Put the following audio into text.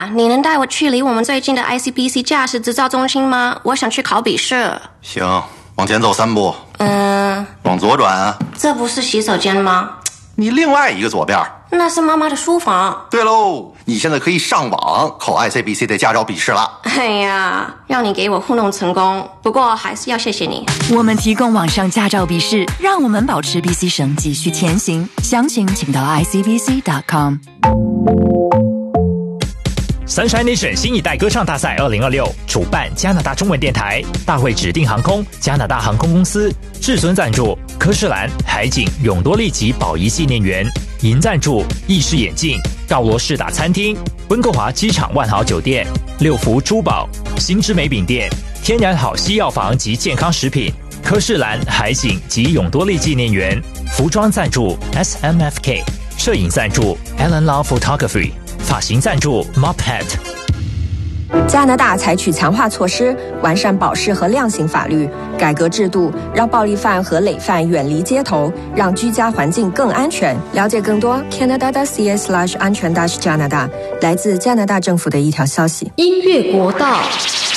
你能带我去离我们最近的 ICBC 驾驶执照中心吗？我想去考笔试。 行，往前走3步。往左转啊。 这不是洗手间吗？ 你另外一个左边。 那是妈妈的书房。 对喽，你现在可以上网考 ICBC 的驾照笔试了。 哎呀，让你给我糊弄成功，不过还是要谢谢你。 我们提供网上驾照笔试，让我们保持 BC 省继续前行。详情请到 icbc.com。 Sunshine Nation 新一代歌唱大赛2026主办加拿大中文电台，大会指定航空加拿大航空公司，至尊赞助科士兰、海景、永多利及宝仪纪念园，银赞助意式眼镜、告罗士达餐厅、温哥华机场万豪酒店、六福珠宝、新之美饼店、天然好西药房及健康食品，科士兰、海景及永多利纪念园，服装赞助 SMFK， 摄影赞助 Alan Lau Photography， 发型赞助 Mophead。 加拿大采取强化措施，完善保释和量刑法律，改革制度，让暴力犯和累犯远离街头，让居家环境更安全。了解更多 Canada.ca/安全-加拿大，来自加拿大政府的一条消息。 音乐国道。